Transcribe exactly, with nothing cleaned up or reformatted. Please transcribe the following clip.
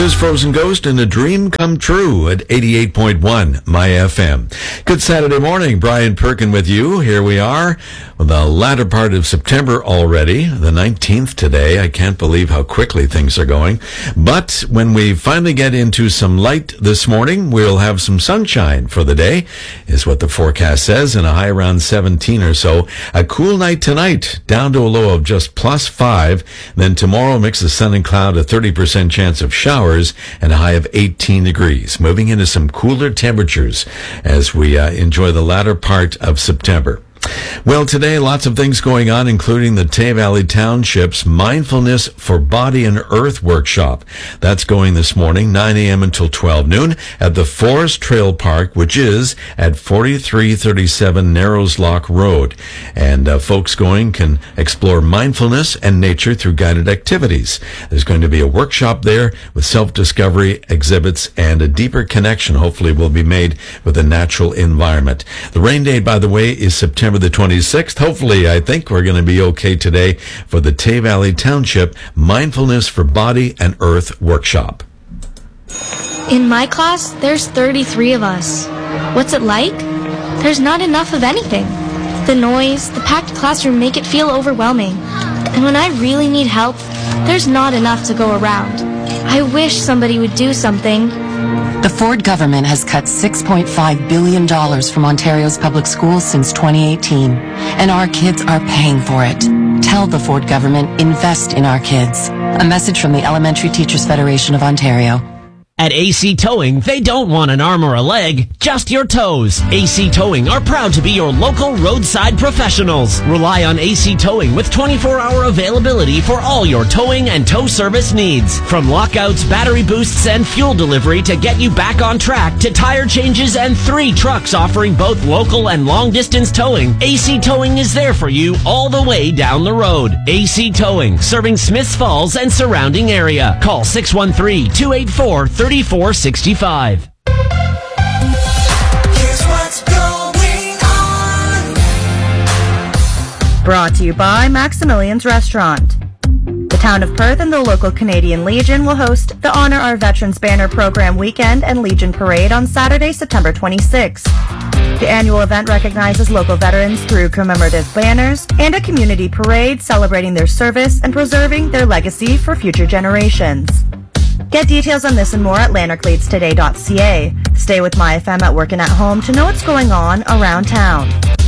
There's Frozen Ghost and A Dream Come True at eighty-eight point one My F M. Good Saturday morning. Brian Perkin with you. Here we are, the latter part of September already, the nineteenth today. I can't believe how quickly things are going. But when we finally get into some light this morning, we'll have some sunshine for the day, is what the forecast says, and a high around seventeen or so. A cool night tonight, down to a low of just plus five. Then tomorrow, mix of sun and cloud, a thirty percent chance of showers, and a high of eighteen degrees. Moving into some cooler temperatures as we uh, enjoy the latter part of September. Well, today, lots of things going on, including the Tay Valley Township's Mindfulness for Body and Earth workshop. That's going this morning, nine a.m. until twelve noon at the Forest Trail Park, which is at forty-three thirty-seven Narrows Lock Road. And uh, folks going can explore mindfulness and nature through guided activities. There's going to be a workshop there with self-discovery exhibits, and a deeper connection hopefully will be made with the natural environment. The rain date, by the way, is September the twenty-sixth. Hopefully, I think we're going to be okay today for the Tay Valley Township Mindfulness for Body and Earth workshop. In my class, there's thirty-three of us. What's it like? There's not enough of anything. The noise, the packed classroom make it feel overwhelming. And when I really need help, there's not enough to go around. I wish somebody would do something. The Ford government has cut six point five billion dollars from Ontario's public schools since twenty eighteen, and our kids are paying for it. Tell the Ford government, invest in our kids. A message from the Elementary Teachers Federation of Ontario. At A C Towing, they don't want an arm or a leg, just your toes. A C Towing are proud to be your local roadside professionals. Rely on A C Towing with twenty-four hour availability for all your towing and tow service needs. From lockouts, battery boosts, and fuel delivery to get you back on track, to tire changes and three trucks offering both local and long-distance towing, A C Towing is there for you all the way down the road. A C Towing, serving Smiths Falls and surrounding area. Call six one three, two eight four, three four six five. Here's what's going on. Brought to you by Maximilian's Restaurant. The town of Perth and the local Canadian Legion will host the Honor Our Veterans Banner Program Weekend and Legion Parade on Saturday, September twenty-sixth. The annual event recognizes local veterans through commemorative banners and a community parade celebrating their service and preserving their legacy for future generations. Get details on this and more at lanark leads today dot c a. Stay with My F M at work and at home to know what's going on around town.